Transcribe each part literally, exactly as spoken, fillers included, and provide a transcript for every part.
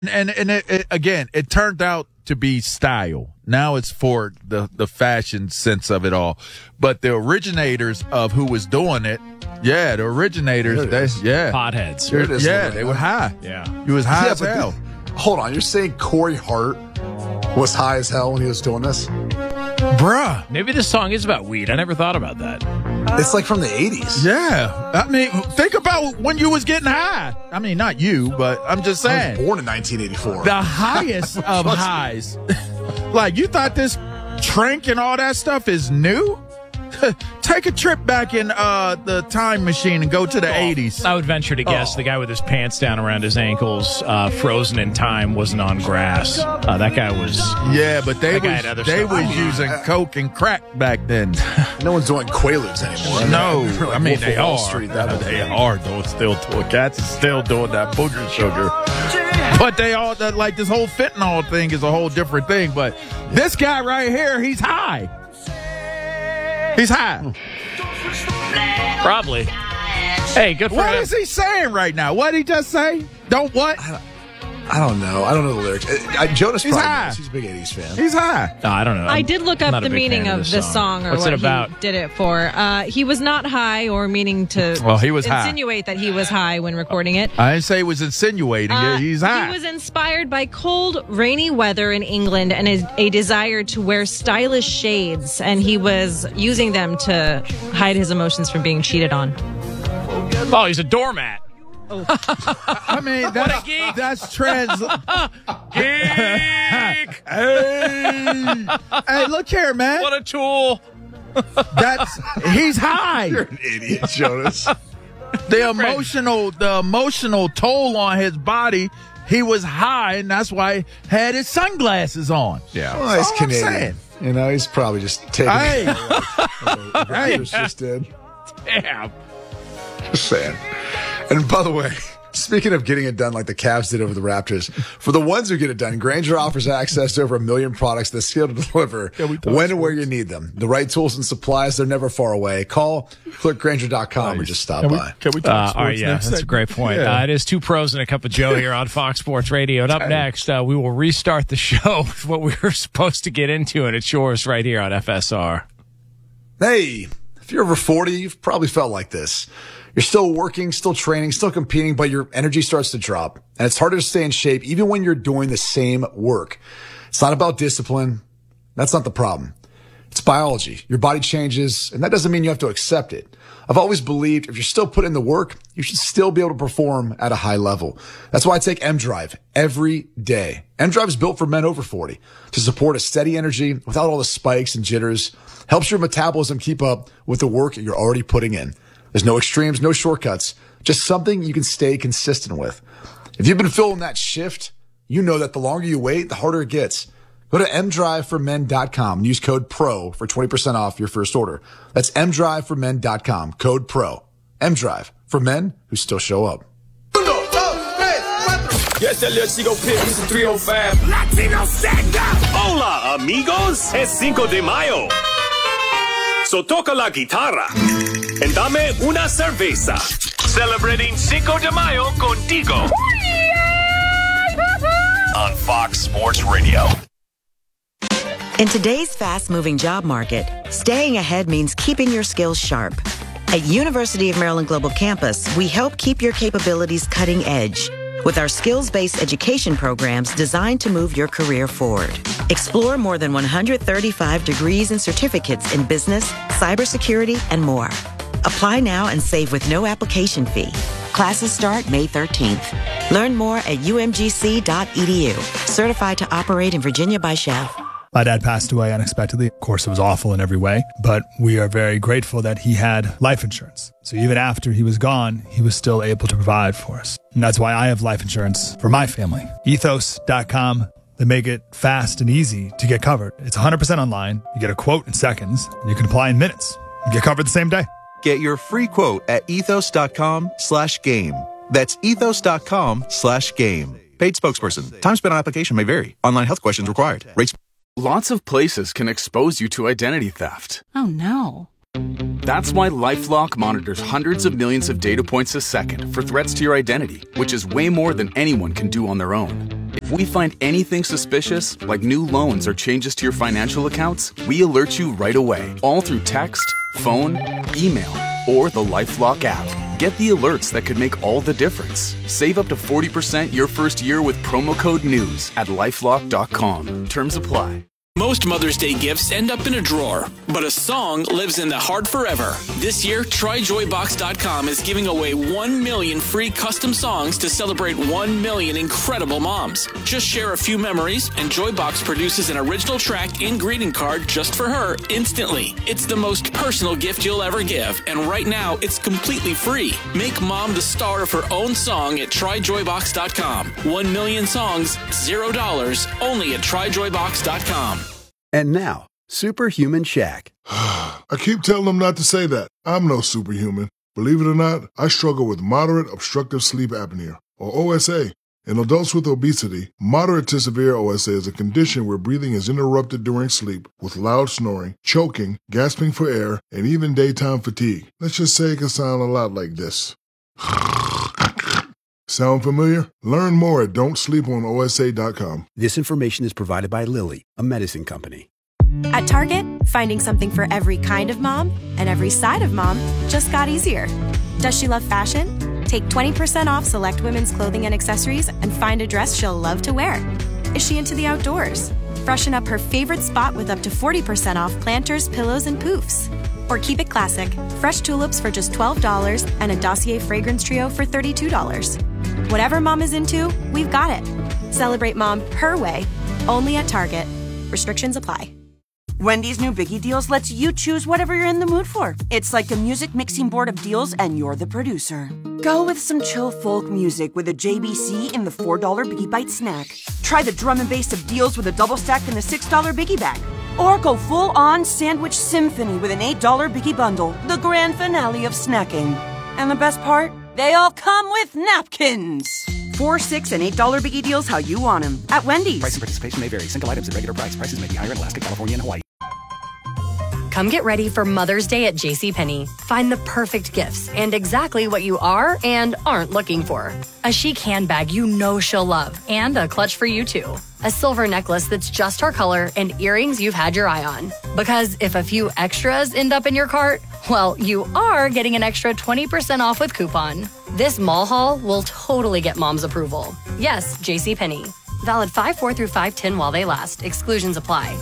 And and it, it, again, it turned out to be style. Now it's for the, the fashion sense of it all. But the originators of who was doing it, yeah, the originators, they, yeah. Potheads. Here it is, yeah, they were high. Yeah. He was high Yeah, as but hell. the- hold on, you're saying Corey Hart was high as hell when he was doing this? Bruh. Maybe this song is about weed. I never thought about that. It's like from the eighties. Yeah. I mean, think about when you was getting high. I mean, not you, but I'm just I saying. was born in nineteen eighty-four. The highest of highs. Like, you thought this Trank and all that stuff is new? Take a trip back in uh, the time machine and go to the eighties. I would venture to guess Oh. the guy with his pants down around his ankles, uh, frozen in time, wasn't on grass. Uh, that guy was... Yeah, but they That guy was, had other they stuff. was using coke and crack back then. No one's doing Quaaludes anymore. No, They're like I mean, Wolf of they Wall are. Street, that they are, though, still doing. Cats is still doing that booger sugar. But they all, that, like, this whole fentanyl thing is a whole different thing. But this guy right here, he's high. He's high. Probably. Hey, good for What him. is he saying right now? What did he just say? Don't what? I don't know. I don't know the lyrics. Uh, I, Jonas He's probably high. knows. He's a big eighties fan. He's high. No, I don't know. I I'm did look up not a the big meaning fan of this song, or What's what it about? he did it for. Uh, he was not high or meaning to Well, he was high. insinuate that he was high when recording it. I didn't say he was insinuating Uh, it. He's high. He was inspired by cold, rainy weather in England and a, a desire to wear stylish shades, and he was using them to hide his emotions from being cheated on. Oh, he's a doormat. I mean, that's, geek. that's trans. Geek. hey, hey, look here, man. What a tool. That's he's high. You're an idiot, Jonas. The emotional, the emotional toll on his body. He was high, and that's why he had his sunglasses on. Yeah. Well, he's That's all I'm Canadian. saying. You know, he's probably just taking Hey, the Raptors just did. Damn. Just saying. And by the way, speaking of getting it done like the Cavs did over the Raptors, for the ones who get it done, Grainger offers access to over a million products that's skilled to deliver Yeah, we talk when and where you need them. The right tools and supplies, they're never far away. Call, click Grainger dot com or just stop can we, by. can we Uh, talk all sports right, yeah, next that's a segment? great point. Yeah. Uh, it is Two Pros and a Cup of Joe here on Fox Sports Radio. And up next, uh, we will restart the show with what we were supposed to get into, and it's yours right here on F S R. Hey, if you're over forty, you've probably felt like this. You're still working, still training, still competing, but your energy starts to drop. And it's harder to stay in shape even when you're doing the same work. It's not about discipline. That's not the problem. It's biology. Your body changes, and that doesn't mean you have to accept it. I've always believed if you're still putting in the work, you should still be able to perform at a high level. That's why I take M-Drive every day. M-Drive is built for men over forty to support a steady energy without all the spikes and jitters. Helps your metabolism keep up with the work you're already putting in. There's no extremes, no shortcuts, just something you can stay consistent with. If you've been feeling that shift, you know that the longer you wait, the harder it gets. Go to m drive for men dot com and use code PRO for twenty percent off your first order. That's m drive for men dot com, code PRO. M-Drive, for men who still show up. Yes, that little chico pit, it's a three oh five. Latino stand up! Hola, amigos. Es Cinco de Mayo. So toca la guitarra and dame una cerveza. Celebrating Cinco de Mayo contigo. On Fox Sports Radio. In today's fast-moving job market, staying ahead means keeping your skills sharp. At University of Maryland Global Campus, we help keep your capabilities cutting edge with our skills-based education programs designed to move your career forward. Explore more than one hundred thirty-five degrees and certificates in business, cybersecurity, and more. Apply now and save with no application fee. Classes start May thirteenth. Learn more at u m g c dot e d u. Certified to operate in Virginia by Chev. My dad passed away unexpectedly. Of course, it was awful in every way, but we are very grateful that he had life insurance. So even after he was gone, he was still able to provide for us. And that's why I have life insurance for my family. ethos dot com. They make it fast and easy to get covered. It's one hundred percent online. You get a quote in seconds, and you can apply in minutes. You get covered the same day. Get your free quote at ethos dot com slash game. That's ethos dot com slash game. Paid spokesperson. Time spent on application may vary. Online health questions required. Rates. Lots of places can expose you to identity theft. Oh, no. That's why LifeLock monitors hundreds of millions of data points a second for threats to your identity, which is way more than anyone can do on their own. If we find anything suspicious, like new loans or changes to your financial accounts, we alert you right away, all through text, phone, email, or the LifeLock app. Get the alerts that could make all the difference. Save up to forty percent your first year with promo code NEWS at lifelock dot com. Terms apply. Most Mother's Day gifts end up in a drawer, but a song lives in the heart forever. This year, try joy box dot com is giving away one million free custom songs to celebrate one million incredible moms. Just share a few memories, and Joybox produces an original track and greeting card just for her instantly. It's the most personal gift you'll ever give, and right now, it's completely free. Make mom the star of her own song at try joy box dot com. One million songs, zero dollars, only at try joy box dot com. And now, Superhuman Shaq. I keep telling them not to say that. I'm no superhuman. Believe it or not, I struggle with moderate obstructive sleep apnea, or O S A. In adults with obesity, moderate to severe O S A is a condition where breathing is interrupted during sleep with loud snoring, choking, gasping for air, and even daytime fatigue. Let's just say it can sound a lot like this. Sound familiar? Learn more at don't sleep on O S A dot com. This information is provided by Lilly, a medicine company. At Target, finding something for every kind of mom and every side of mom just got easier. Does she love fashion? Take twenty percent off select women's clothing and accessories and find a dress she'll love to wear. Is she into the outdoors? Freshen up her favorite spot with up to forty percent off planters, pillows, and poofs. Or keep it classic, fresh tulips for just twelve dollars and a Dossier fragrance trio for thirty-two dollars. Whatever mom is into, we've got it. Celebrate mom her way, only at Target. Restrictions apply. Wendy's new Biggie Deals lets you choose whatever you're in the mood for. It's like a music mixing board of deals, and you're the producer. Go with some chill folk music with a J B C in the four dollar Biggie Bite snack. Try the drum and bass of deals with a double stack in the six dollar Biggie Bag. Or go full-on sandwich symphony with an eight dollar Biggie Bundle, the grand finale of snacking. And the best part? They all come with napkins. Four, six, and eight dollar Biggie Deals how you want them at Wendy's. Price and participation may vary. Single items at regular price. Prices may be higher in Alaska, California, and Hawaii. Come get ready for Mother's Day at JCPenney. Find the perfect gifts and exactly what you are and aren't looking for. A chic handbag you know she'll love and a clutch for you too. A silver necklace that's just her color and earrings you've had your eye on. Because if a few extras end up in your cart, well, you are getting an extra twenty percent off with coupon. This mall haul will totally get mom's approval. Yes, JCPenney. Valid five four through five ten while they last. Exclusions apply.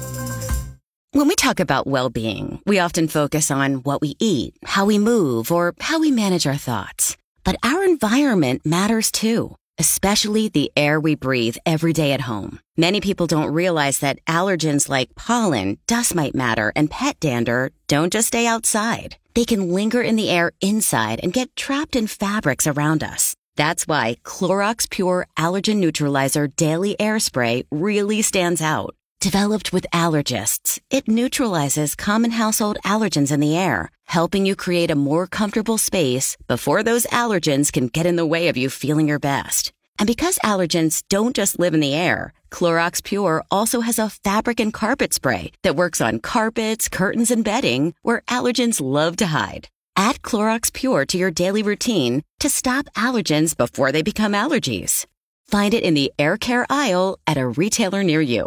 When we talk about well-being, we often focus on what we eat, how we move, or how we manage our thoughts. But our environment matters too, especially the air we breathe every day at home. Many people don't realize that allergens like pollen, dust mite matter, and pet dander don't just stay outside. They can linger in the air inside and get trapped in fabrics around us. That's why Clorox Pure Allergen Neutralizer Daily Air Spray really stands out. Developed with allergists, it neutralizes common household allergens in the air, helping you create a more comfortable space before those allergens can get in the way of you feeling your best. And because allergens don't just live in the air, Clorox Pure also has a fabric and carpet spray that works on carpets, curtains, and bedding where allergens love to hide. Add Clorox Pure to your daily routine to stop allergens before they become allergies. Find it in the air care aisle at a retailer near you.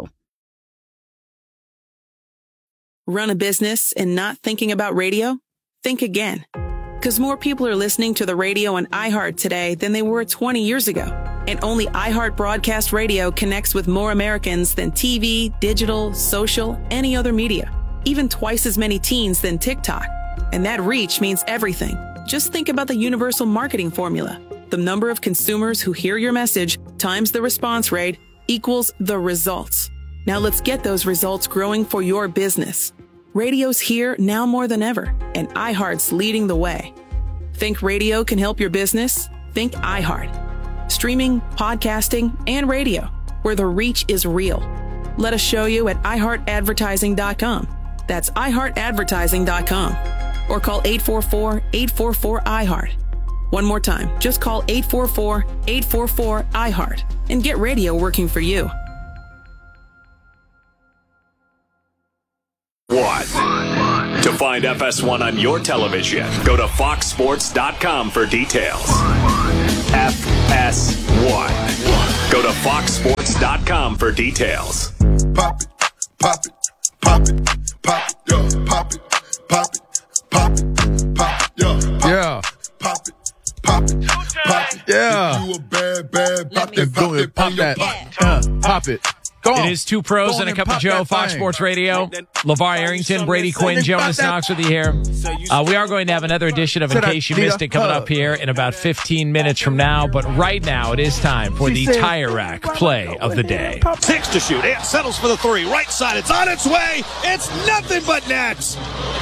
Run a business and not thinking about radio? Think again. Because more people are listening to the radio on iHeart today than they were twenty years ago. And only iHeart Broadcast Radio connects with more Americans than T V, digital, social, any other media. Even twice as many teens than TikTok. And that reach means everything. Just think about the universal marketing formula. The number of consumers who hear your message times the response rate equals the results. Now let's get those results growing for your business. Radio's here now more than ever, and iHeart's leading the way. Think radio can help your business? Think iHeart. Streaming, podcasting, and radio, where the reach is real. Let us show you at i heart advertising dot com. That's i heart advertising dot com. Or call eight four four, eight four four, I heart. One more time, just call eight four four, eight four four, I heart and get radio working for you. One. To find F S one on your television, go to fox sports dot com for details. F S one. Go to fox sports dot com for details. Pop it, pop it, pop it, pop it, yo, pop it, pop it, pop it, pop it, yo, pop Yeah. Pop it, pop it, pop it. Yeah. If you a bad, bad, pop Then it, go pop and it, pop that. Uh, pop it. Go on. It is Two Pros Go on and a and Cup of pop Joe, that Fox thing. Sports Radio. LeVar Arrington, Brady Quinn, Pop Jonas that. Knox with you here. Uh, we are going to have another edition of In Said I Case You need Missed a It coming hug. up here in about fifteen minutes from now. But right now, it is time for the Tire Rack play of the day. Six to shoot. Ant settles for the three. Right side. It's on its way. It's nothing but nets.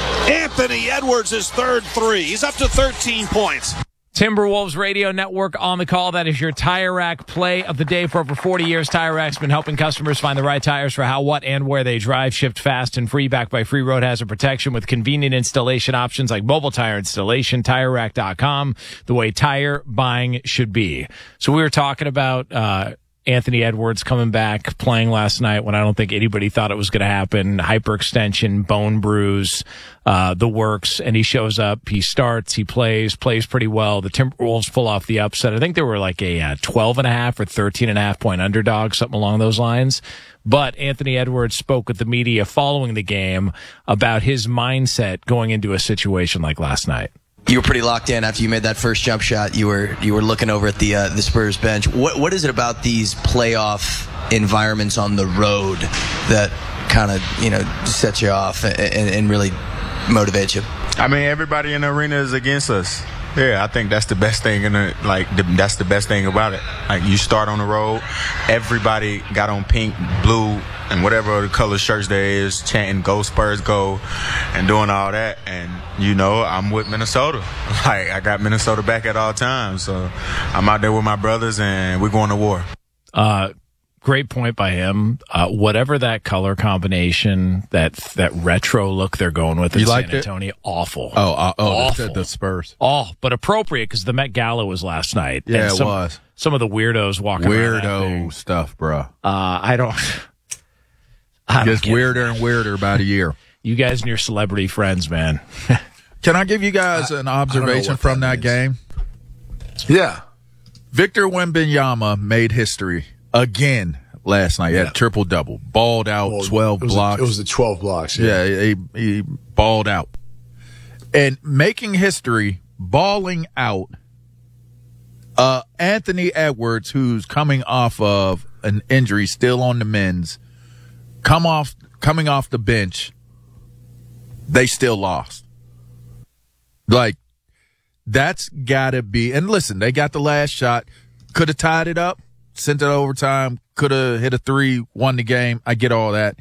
Anthony Edwards' his third three. He's up to thirteen points. Timberwolves Radio Network on the call. That is your Tire Rack play of the day. For over forty years, Tire Rack's been helping customers find the right tires for how, what, and where they drive. Shipped fast and free, backed by free road hazard protection with convenient installation options like mobile tire installation. Tire Rack dot com, the way tire buying should be. So we were talking about uh Anthony Edwards coming back, playing last night when I don't think anybody thought it was going to happen. Hyperextension, bone bruise, uh, the works, and he shows up, he starts, he plays, plays pretty well. The Timberwolves pull off the upset. I think they were like a uh, twelve and a half or thirteen and a half point underdog, something along those lines. But Anthony Edwards spoke with the media following the game about his mindset going into a situation like last night. You were pretty locked in after you made that first jump shot. You were you were looking over at the uh, the Spurs bench. What what is it about these playoff environments on the road that kind of you know sets you off and, and really motivates you? I mean, everybody in the arena is against us. Yeah, I think that's the best thing in the like. The, that's the best thing about it. Like you start on the road, everybody got on pink, blue, and whatever the color shirts there is, chanting "Go Spurs, go," and doing all that. And you know, I'm with Minnesota. Like I got Minnesota back at all times. So I'm out there with my brothers, and we're going to war. Uh, great point by him. Uh, whatever that color combination, that that retro look they're going with in You San liked it? Antonio, awful. Oh, uh, oh, awful. the, the Spurs. Oh, but appropriate because the Met Gala was last night. Yeah, And it some, was. Some of the weirdos walking around that thing. Weirdo stuff, bro. Uh, I don't. I don't Gets get it. weirder and weirder about a year. You guys and your celebrity friends, man. Can I give you guys I- an I don't know observation what from that that, means. game? Yeah. Victor Wembanyama made history again last night. He had a triple double, balled out, Well, twelve it was blocks. The, it was the twelve blocks. yeah, he, he balled out. And making history, balling out, uh, Anthony Edwards, who's coming off of an injury, still on the men's, come off, coming off the bench, they still lost. Like, that's gotta be, and listen, they got the last shot, could have tied it up, sent it overtime, could have hit a three, won the game. I get all that.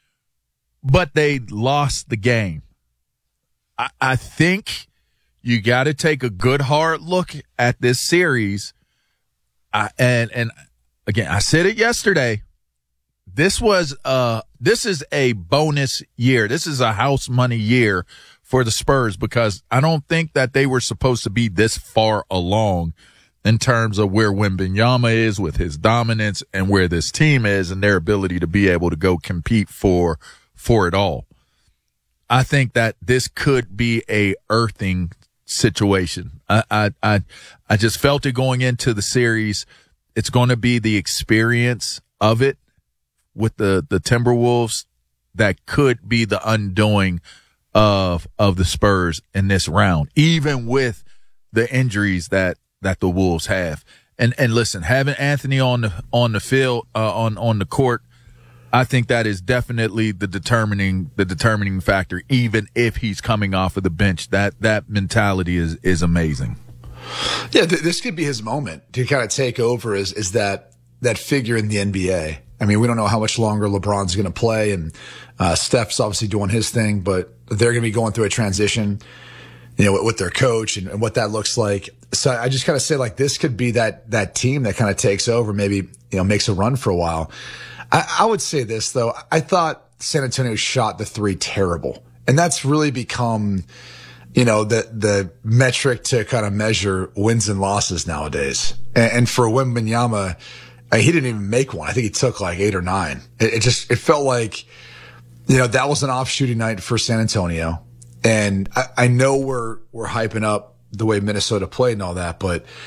But they lost the game. I, I think you got to take a good hard look at this series. I, and, and again, I said it yesterday. This was, uh, this is a bonus year. This is a house money year for the Spurs because I don't think that they were supposed to be this far along in terms of where Wembanyama is with his dominance and where this team is and their ability to be able to go compete for, for it all. I think that this could be a earthing situation. I, I, I, I just felt it going into the series. It's going to be the experience of it with the, the Timberwolves that could be the undoing of, of the Spurs in this round, even with the injuries that, that the Wolves have. And, and listen, having Anthony on the, on the field, uh, on, on the court, I think that is definitely the determining, the determining factor, even if he's coming off of the bench. That, that mentality is, is amazing. Yeah, th- this could be his moment to kind of take over as, as that, that figure in the N B A. I mean, we don't know how much longer LeBron's going to play, and uh, Steph's obviously doing his thing, but they're going to be going through a transition, you know, with, with their coach and, and what that looks like. So I just kind of say like this could be that that team that kind of takes over, maybe you know makes a run for a while. I, I would say this though, I thought San Antonio shot the three terrible, and that's really become, you know, the the metric to kind of measure wins and losses nowadays. And, and for Wembanyama, I mean, he didn't even make one. I think he took like eight or nine. It, it just, it felt like, you know, that was an off shooting night for San Antonio. And I, I know we're, we're hyping up the way Minnesota played and all that, but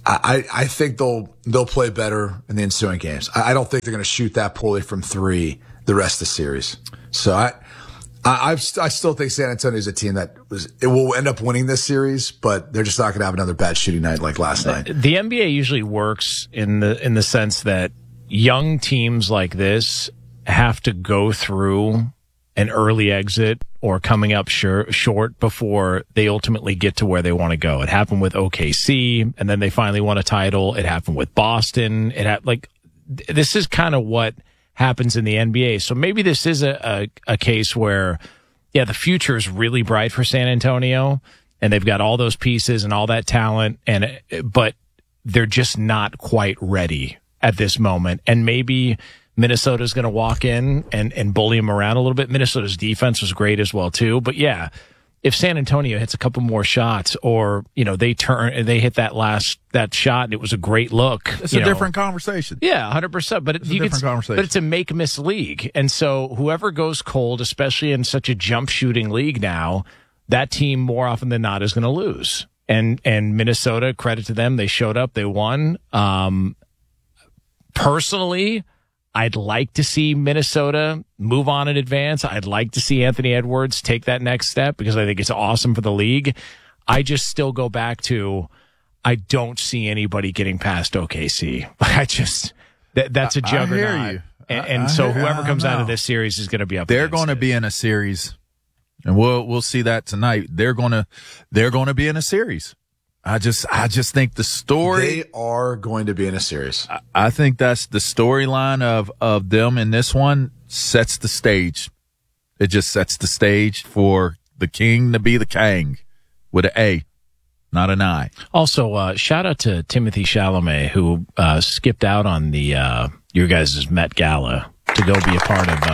I, I think they'll they'll play better in the ensuing games. I, I don't think they're going to shoot that poorly from three the rest of the series. So I I I've, I still think San Antonio is a team that was it will end up winning this series, but they're just not going to have another bad shooting night like last night. The N B A usually works in the in the sense that young teams like this have to go through an early exit or coming up short, short before they ultimately get to where they want to go. It happened with O K C, and then they finally won a title. It happened with Boston. It had like this is kind of what happens in the N B A. So maybe this is a, a, a case where, yeah, the future is really bright for San Antonio, and they've got all those pieces and all that talent, and but they're just not quite ready at this moment. And maybe Minnesota's going to walk in and, and bully them around a little bit. Minnesota's defense was great as well, too. But, yeah, if San Antonio hits a couple more shots or, you know, they turn, they hit that last, that shot and it was a great look. It's a know. different conversation. Yeah, one hundred percent. But, it, it's a you different could, conversation. But it's a make-miss league. And so whoever goes cold, especially in such a jump-shooting league now, that team more often than not is going to lose. And, and Minnesota, credit to them, they showed up, they won. Um, personally, I'd like to see Minnesota move on in advance. I'd like to see Anthony Edwards take that next step because I think it's awesome for the league. I just still go back to I don't see anybody getting past O K C. I just that, that's a juggernaut. I hear you. And, and I, I so hear, whoever comes out know. of this series is going to be up. They're going to be in a series, and we'll we'll see that tonight. They're going to they're going to be in a series. I just, I just think the story. They are going to be in a series. I, I think that's the storyline of, of them in this one sets the stage. It just sets the stage for the king to be the king with an A, not an I. Also, uh, shout out to Timothy Chalamet, who, uh, skipped out on the, uh, your guys' Met Gala to go be a part of,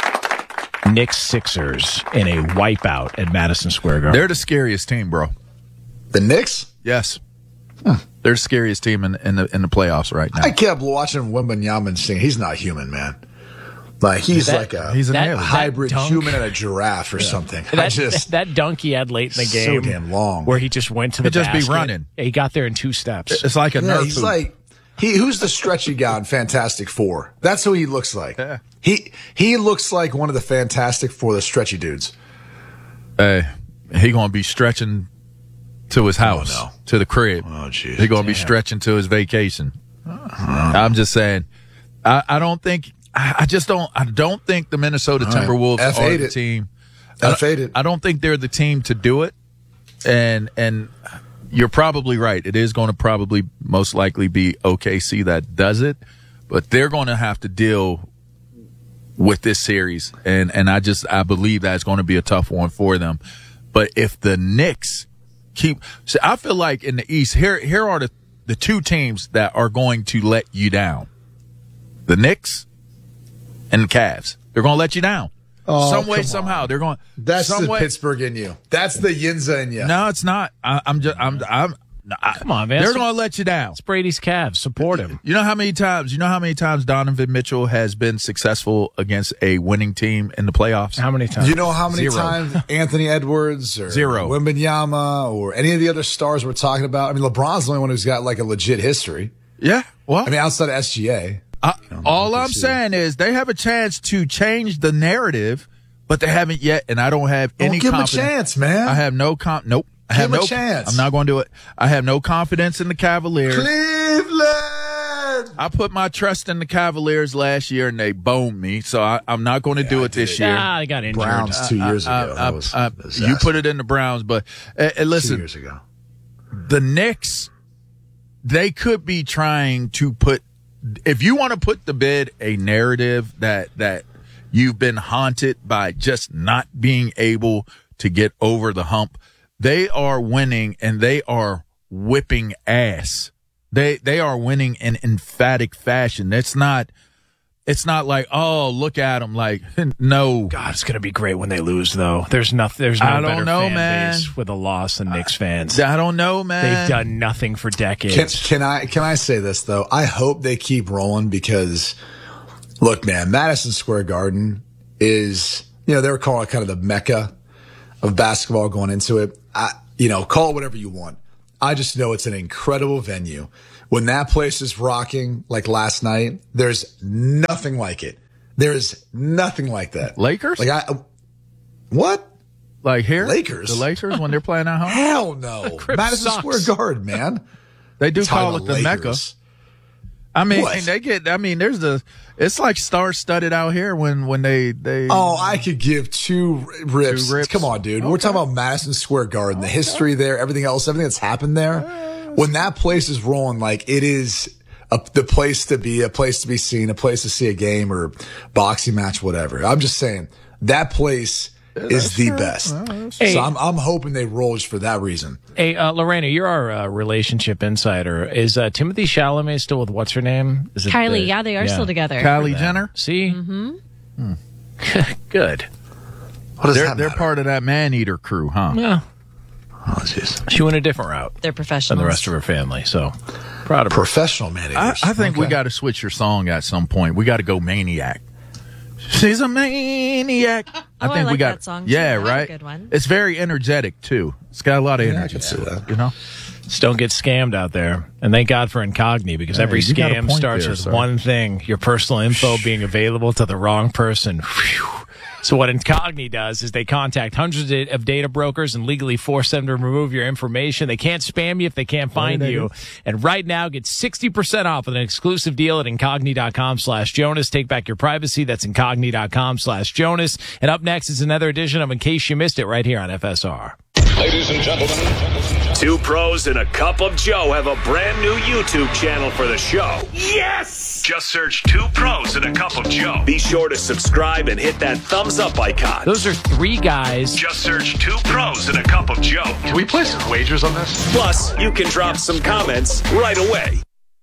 uh, Knicks Sixers in a wipeout at Madison Square Garden. They're the scariest team, bro. The Knicks? Yes. Huh. They're the scariest team in, in the in the playoffs right now. I kept watching Wembanyama sing. He's not human, man. Like he's that, like a, he's that, a hybrid dunk, human and a giraffe or yeah. something. That, I just, that dunk he had late in the game, so damn long, where he just went to the He'd just basket. be running. He got there in two steps. It's like a yeah, Nerf he's hoop. like he who's the stretchy guy in Fantastic Four. That's who he looks like. Yeah. He he looks like one of the Fantastic Four, the stretchy dudes. Hey, he gonna be stretching to his house, oh, no. to the crib. Oh, jeez. He's going to be stretching to his vacation. Uh-huh. I'm just saying, I, I don't think, I, I just don't, I don't think the Minnesota All Timberwolves right. are the it. team. F eight it. I don't think they're the team to do it. And, and you're probably right. It is going to probably most likely be O K C that does it, but they're going to have to deal with this series. And, and I just, I believe that's going to be a tough one for them. But if the Knicks keep, so I feel like in the East, here here are the, the two teams that are going to let you down. The Knicks and the Cavs. They're going to let you down. Oh, some way, come somehow. on. They're going. That's some the way, Pittsburgh in you. That's the Yinza in you. No, it's not. I, I'm just. I'm. I'm. I, Come on, man. They're going to let you down. It's Brady's Cavs. Support him. You know how many times? You know how many times Donovan Mitchell has been successful against a winning team in the playoffs? How many times? You know how many Zero. times Anthony Edwards or Zero. Wembanyama or any of the other stars we're talking about? I mean, LeBron's the only one who's got like a legit history. Yeah. Well, I mean, outside of S G A. I, you know, all I'm saying is they have a chance to change the narrative, but they haven't yet, and I don't have Don't any give confidence. him a chance, man. I have no comp. Nope. I Give have him no a chance. I'm not going to do it. I have no confidence in the Cavaliers. Cleveland. I put my trust in the Cavaliers last year, and they boned me, so I, I'm not going to yeah, do it this year. Nah, they got injured. Browns two years I, ago. I, I, that was I, you put it in the Browns, but uh, listen. Two years ago. The Knicks, they could be trying to put, if you want to put to bed a narrative that that you've been haunted by just not being able to get over the hump, they are winning and they are whipping ass. They they are winning in emphatic fashion. It's not it's not like, oh, look at them. Like, no. God, it's gonna be great when they lose, though. There's nothing. There's no I don't better know, fan man. base with a loss than Knicks fans. I don't know, man. They've done nothing for decades. Can, can I can I say this though? I hope they keep rolling because, look, man, Madison Square Garden is, you know, they were calling it kind of the mecca of basketball going into it. I, you know, call it whatever you want. I just know it's an incredible venue. When that place is rocking like last night, there's nothing like it. There is nothing like that. Lakers? Like I, what? Like here? Lakers? The Lakers when they're playing at home? Hell no. Madison sucks. Square Garden, man. They do You're talking call it about the Lakers. Mecca. I mean, What? they get. I mean, there's the. It's like star-studded out here when when they they. Oh, I could give two rips. Two rips? Come on, dude. We're Okay. talking about Madison Square Garden, the history there, everything else, everything that's happened there. When that place is rolling, like it is a, the place to be, a place to be seen, a place to see a game or boxing match, whatever. I'm just saying that place is the best. Hey. So I'm I'm hoping they roll just for that reason. Hey, uh, Lorena, you're our uh, relationship insider. Is uh, Timothy Chalamet still with what's her name? Is it Kylie, the- yeah, they are still together. Kylie Jenner. See, Mm-hmm. good. What does they're that they're matter? part of that man eater crew, huh? Yeah, Oh, jeez. she went a different route They're than professionals. the rest of her family. So proud of her. Professional man. I, I think we Okay. got to switch your song at some point. We got to go Maniac. She's a maniac. Oh, I think we like got that song, too. Yeah, That's a right. good one. It's very energetic too. It's got a lot of Yeah, I energy. can see that. You know. Just don't get scammed out there. And thank God for Incogni, because Hey, every you got a scam point starts there, with sir. one thing, your personal info being available to the wrong person. Phew. So what Incogni does is they contact hundreds of data brokers and legally force them to remove your information. They can't spam you if they can't find they you. do. And right now, get sixty percent off with an exclusive deal at incogni.com slash Jonas. Take back your privacy. That's incogni.com slash Jonas. And up next is another edition of In Case You Missed It right here on F S R. Ladies and gentlemen, two pros and a cup of Joe have a brand new YouTube channel for the show. Yes! Just search Two Pros and a Cup of Joe. Be sure to subscribe and hit that thumbs up icon. Those are three guys. Just search Two Pros and a Cup of Joe. Can we place some wagers on this? Plus, you can drop some comments right away.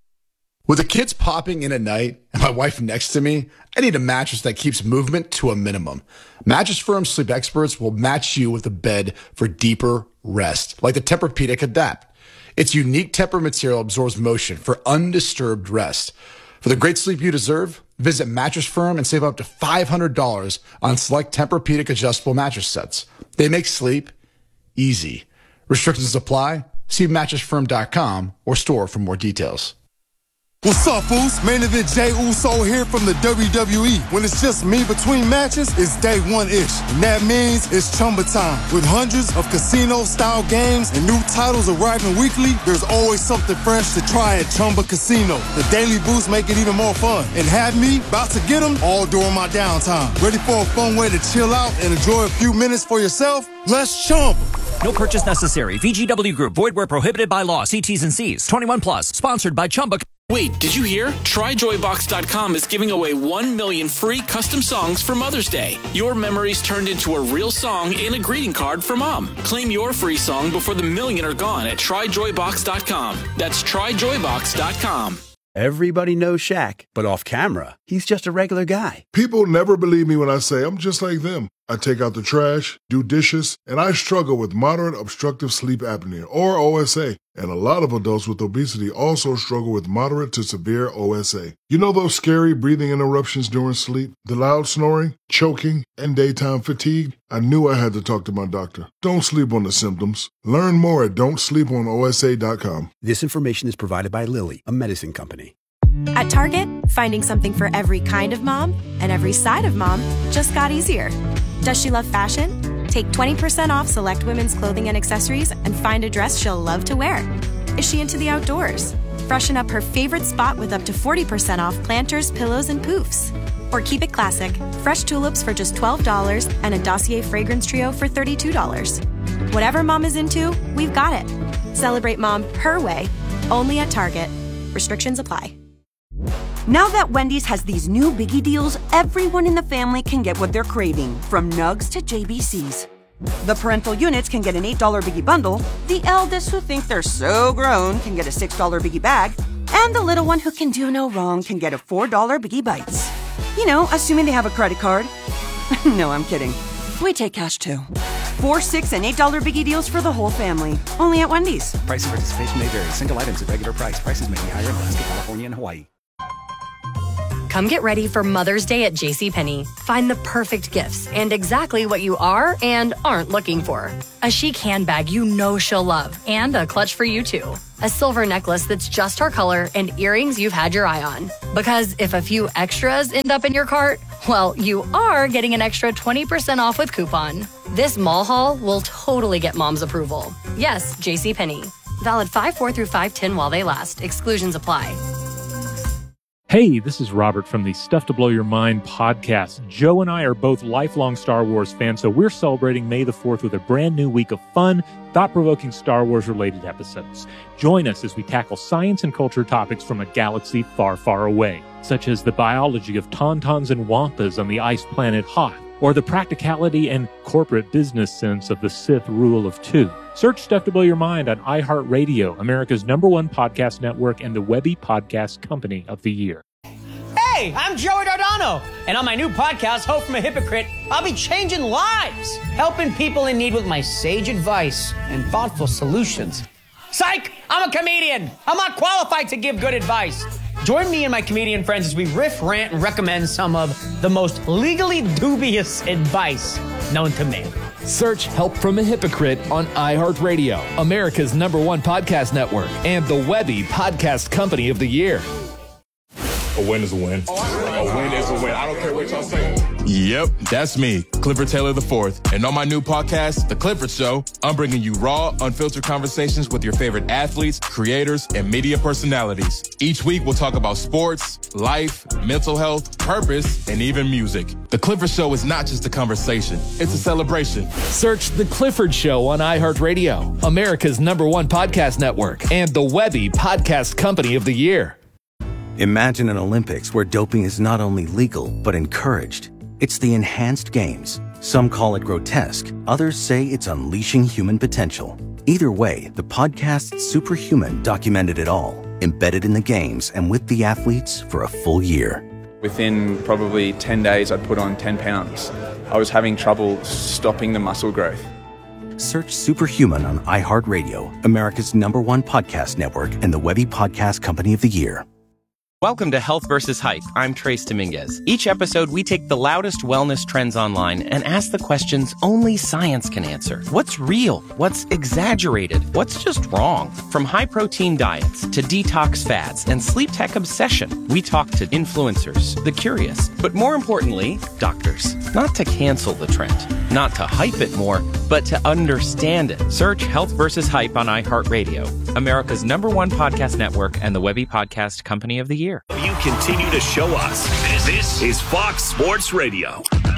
With the kids popping in at night and my wife next to me, I need a mattress that keeps movement to a minimum. Mattress Firm Sleep Experts will match you with a bed for deeper rest, like the Tempur-Pedic Adapt. Its unique Tempur material absorbs motion for undisturbed rest. For the great sleep you deserve, visit Mattress Firm and save up to five hundred dollars on select Tempur-Pedic adjustable mattress sets. They make sleep easy. Restrictions apply. See mattress firm dot com or store for more details. What's up, fools? Main event Jay Uso here from the W W E. When it's just me between matches, it's day one-ish. And that means it's Chumba time. With hundreds of casino-style games and new titles arriving weekly, there's always something fresh to try at Chumba Casino. The daily boosts make it even more fun. And have me about to get them all during my downtime. Ready for a fun way to chill out and enjoy a few minutes for yourself? Let's Chumba. No purchase necessary. V G W Group. Void where prohibited by law. See T's and C's. twenty-one plus. Sponsored by Chumba. Wait, did you hear? Try joy box dot com is giving away one million free custom songs for Mother's Day. Your memories turned into a real song and a greeting card for Mom. Claim your free song before the million are gone at try joy box dot com. That's try joy box dot com. Everybody knows Shaq, but off camera, he's just a regular guy. People never believe me when I say I'm just like them. I take out the trash, do dishes, and I struggle with moderate obstructive sleep apnea, or O S A. And a lot of adults with obesity also struggle with moderate to severe O S A. You know those scary breathing interruptions during sleep, the loud snoring, choking, and daytime fatigue? I knew I had to talk to my doctor. Don't sleep on the symptoms. Learn more at don't sleep on O S A dot com. This information is provided by Lilly, a medicine company. At Target, finding something for every kind of mom and every side of mom just got easier. Does she love fashion? Take twenty percent off select women's clothing and accessories and find a dress she'll love to wear. Is she into the outdoors? Freshen up her favorite spot with up to forty percent off planters, pillows, and poofs. Or keep it classic, fresh tulips for just twelve dollars and a Dossier fragrance trio for thirty-two dollars. Whatever mom is into, we've got it. Celebrate mom her way, only at Target. Restrictions apply. Now that Wendy's has these new biggie deals, everyone in the family can get what they're craving, from nugs to J B Cs. The parental units can get an eight dollar biggie bundle, the eldest who think they're so grown can get a six dollar biggie bag, and the little one who can do no wrong can get a four dollar biggie bites. You know, assuming they have a credit card. No, I'm kidding. We take cash too. Four, six, and eight dollar biggie deals for the whole family. Only at Wendy's. Price and participation may vary. Single items at regular price. Prices may be higher in Alaska, California, and Hawaii. Come get ready for Mother's Day at JCPenney. Find the perfect gifts and exactly what you are and aren't looking for. A chic handbag you know she'll love and a clutch for you too. A silver necklace that's just her color and earrings you've had your eye on. Because if a few extras end up in your cart, well, you are getting an extra twenty percent off with coupon. This mall haul will totally get mom's approval. Yes, JCPenney. Valid five four through five ten while they last. Exclusions apply. Hey, this is Robert from the Stuff to Blow Your Mind podcast. Joe and I are both lifelong Star Wars fans, so we're celebrating May the fourth with a brand new week of fun, thought-provoking Star Wars-related episodes. Join us as we tackle science and culture topics from a galaxy far, far away, such as the biology of tauntauns and wampas on the ice planet Hoth, or the practicality and corporate business sense of the Sith rule of two. Search Stuff to Blow Your Mind on iHeartRadio, America's number one podcast network and the Webby Podcast Company of the Year. Hey, I'm Joey Dardano, and on my new podcast, Hope from a Hypocrite, I'll be changing lives, helping people in need with my sage advice and thoughtful solutions. Psych! I'm a comedian. I'm not qualified to give good advice. Join me and my comedian friends as we riff, rant, and recommend some of the most legally dubious advice known to man. Search Help from a Hypocrite on iHeartRadio, America's number one podcast network, and the Webby Podcast Company of the Year. A win is a win. A win is a win. I don't care what y'all say. Yep, that's me, Clifford Taylor the fourth. And on my new podcast, The Clifford Show, I'm bringing you raw, unfiltered conversations with your favorite athletes, creators, and media personalities. Each week, we'll talk about sports, life, mental health, purpose, and even music. The Clifford Show is not just a conversation, it's a celebration. Search The Clifford Show on iHeartRadio, America's number one podcast network, and the Webby Podcast Company of the Year. Imagine an Olympics where doping is not only legal, but encouraged. It's the Enhanced Games. Some call it grotesque. Others say it's unleashing human potential. Either way, the podcast Superhuman documented it all, embedded in the games and with the athletes for a full year. Within probably ten days, I'd put on ten pounds. I was having trouble stopping the muscle growth. Search Superhuman on iHeartRadio, America's number one podcast network and the Webby Podcast Company of the Year. Welcome to Health versus Hype. I'm Trace Dominguez. Each episode, we take the loudest wellness trends online and ask the questions only science can answer. What's real? What's exaggerated? What's just wrong? From high-protein diets to detox fads and sleep tech obsession, we talk to influencers, the curious, but more importantly, doctors. Not to cancel the trend, not to hype it more, but to understand it. Search Health versus Hype on iHeartRadio, America's number one podcast network and the Webby Podcast Company of the Year. You continue to show us. This, this is Fox Sports Radio.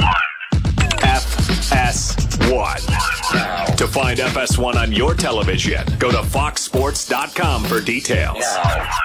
F S one. To find F S one on your television, go to fox sports dot com for details.